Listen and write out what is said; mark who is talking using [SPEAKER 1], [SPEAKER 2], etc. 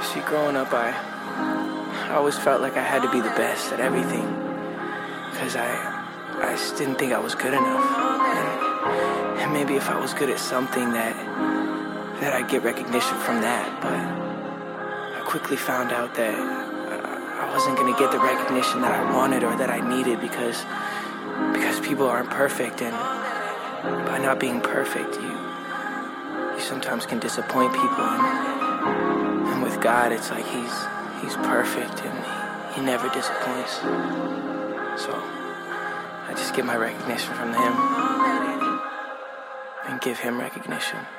[SPEAKER 1] See, growing up, I always felt like I had to be the best at everything, because I just didn't think I was good enough. And maybe if I was good at something that I'd get recognition from that, but I quickly found out that I wasn't going to get the recognition that I wanted or that I needed because people aren't perfect, and by not being perfect, you sometimes can disappoint people, and with God, it's like he's perfect and he never disappoints. So I just get my recognition from him and give him recognition.